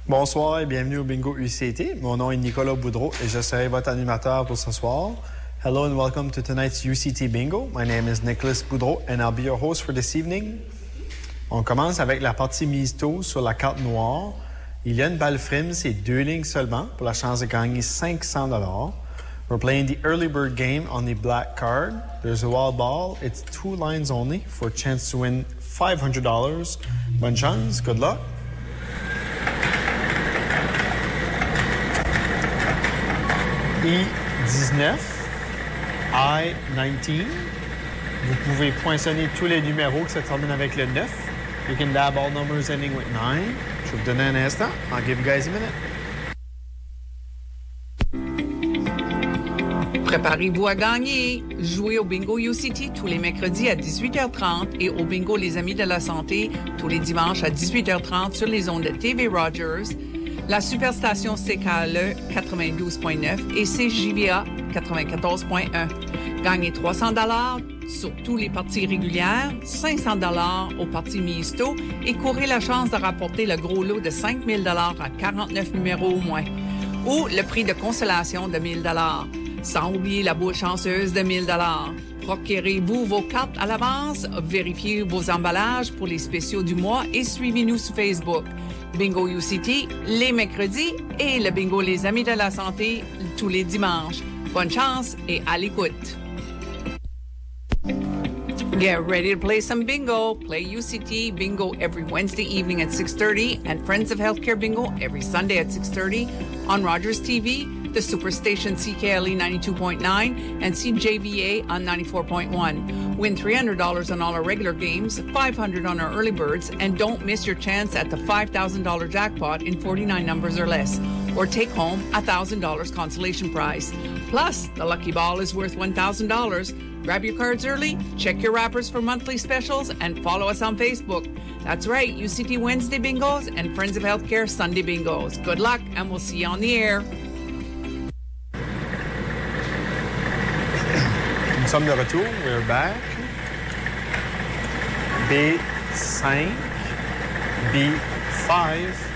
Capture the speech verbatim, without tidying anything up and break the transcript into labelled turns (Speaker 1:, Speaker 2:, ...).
Speaker 1: Bonsoir et bienvenue au Bingo U C T. Mon nom est Nicolas Boudreau et je serai votre animateur pour ce soir. Hello and welcome to tonight's U C T Bingo. My name is Nicholas Boudreau and I'll be your host for this evening. On commence avec la partie mise tôt sur la carte noire. Il y a une balle frime, c'est deux lignes seulement pour la chance de gagner cinq cents dollars. We're playing the early bird game on the black card. There's a wild ball. It's two lines only for a chance to win five hundred dollars. Bonne chance. Good luck. I dix-neuf, I dix-neuf. Vous pouvez poinçonner tous les numéros qui se terminent avec le neuf. You can dab all numbers ending with nine. Je vais vous donner un instant. I'll give you guys a minute.
Speaker 2: Préparez-vous à gagner. Jouez au Bingo U C T tous les mercredis à dix-huit heures trente et au Bingo Les Amis de la Santé tous les dimanches à dix-huit heures trente sur les ondes de T V Rogers, la Superstation C K L E quatre-vingt-douze point neuf et C J V A quatre-vingt-quatorze point un. Gagnez trois cents dollars sur tous les parties régulières, cinq cents dollars aux parties misto et courez la chance de rapporter le gros lot de cinq mille dollars à quarante-neuf numéros au moins. Ou le prix de consolation de mille dollars. Sans oublier la boule chanceuse de mille dollars. Procurez-vous vos cartes à l'avance, vérifiez vos emballages pour les spéciaux du mois et suivez-nous sur Facebook. Bingo U C T, les mercredis et le Bingo Les Amis de la Santé, tous les dimanches. Bonne chance et à l'écoute. Get ready to play some bingo. Play U C T Bingo every Wednesday evening at six thirty and Friends of Healthcare Bingo every Sunday at six thirty on Rogers T V, the Superstation C K L E ninety-two point nine and C J V A on ninety-four point one. Win three hundred dollars on all our regular games, five hundred dollars on our early birds, and don't miss your chance at the five thousand dollars jackpot in forty-nine numbers or less, or take home a one thousand dollars consolation prize. Plus, the lucky ball is worth one thousand dollars. Grab your cards early, check your wrappers for monthly specials, and follow us on Facebook. That's right, U C T Wednesday Bingos and Friends of Healthcare Sunday Bingos. Good luck, and we'll see you on the air.
Speaker 1: Nous sommes de retour. We're back. B five, B five.